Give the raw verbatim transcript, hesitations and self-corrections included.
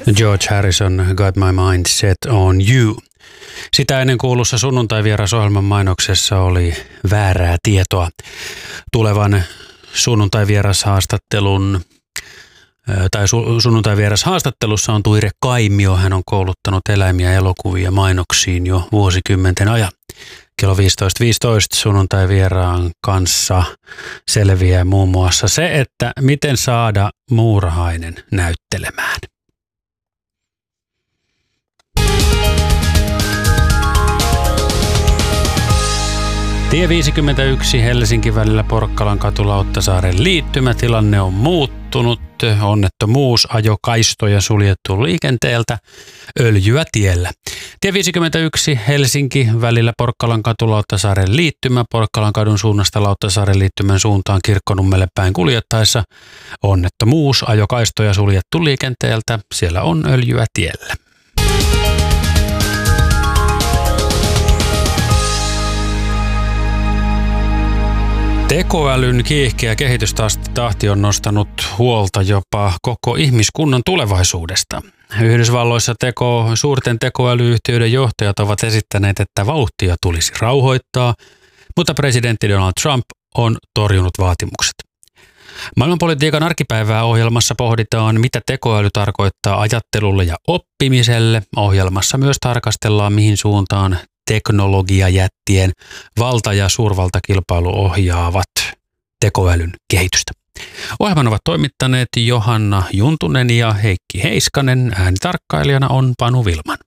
George Harrison, Got My Mind Set on You. Sitä ennen kuulussa sunnuntai-vierasohjelman mainoksessa oli väärää tietoa. Tulevan sunnuntai-vierashaastattelun tai su- sunnuntai-vierashaastattelussa on Tuire Kaimio. Hän on kouluttanut eläimiä elokuvia mainoksiin jo vuosikymmenten ajan. Kello viisitoista viisitoista sunnuntai-vieraan kanssa selviää muun muassa se, että miten saada muurahainen näyttelemään. Tie viisikymmentäyksi Helsinki välillä Porkkalan katu Lauttasaaren liittymätilanne on muuttunut. Onnettomuus, ajokaistoja suljettu liikenteeltä, öljyä tiellä. Tie viisikymmentäyksi Helsinki välillä Porkkalan katu Lauttasaaren liittymä Porkkalan kadun suunnasta Lauttasaaren liittymän suuntaan Kirkkonummelle päin kuljettaessa. Onnettomuus, ajokaistoja suljettu liikenteeltä, siellä on öljyä tiellä. Tekoälyn kiihkeä kehitystahti on nostanut huolta jopa koko ihmiskunnan tulevaisuudesta. Yhdysvalloissa teko, suurten tekoälyyhtiöiden johtajat ovat esittäneet, että vauhtia tulisi rauhoittaa, mutta presidentti Donald Trump on torjunut vaatimukset. Maailmanpolitiikan arkipäivää ohjelmassa pohditaan, mitä tekoäly tarkoittaa ajattelulle ja oppimiselle. Ohjelmassa myös tarkastellaan, mihin suuntaan teknologiajättien valta- ja suurvaltakilpailu ohjaavat tekoälyn kehitystä. Ohjelman ovat toimittaneet Johanna Juntunen ja Heikki Heiskanen. Äänitarkkailijana on Panu Vilman.